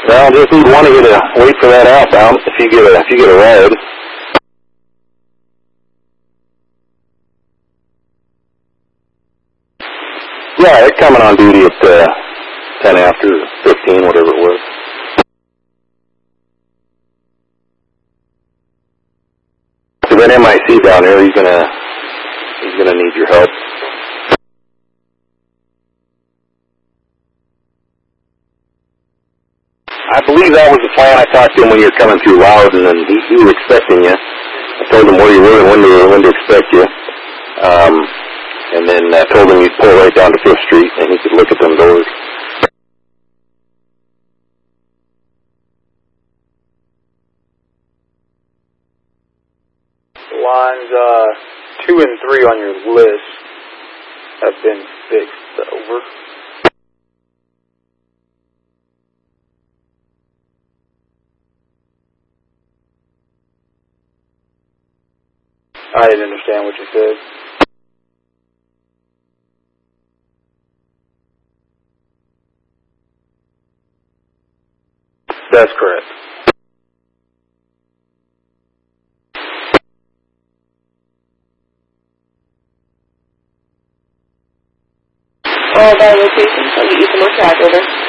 Well, just need one of you to wait for that outbound if you get a ride. Yeah, they're coming on duty at 10 after 15, whatever it was. So that MIC down there, he's gonna need your help. I believe that was the plan. I talked to him when you were coming through Loudon, and he was expecting you. I told him where you were and when to expect you. And then I told him you'd pull right down to 5th Street, and he could look at them doors. Lines 2 and 3 on your list have been fixed. Over. I didn't understand what you said. That's correct. All of our locations, I'll get you some more track over.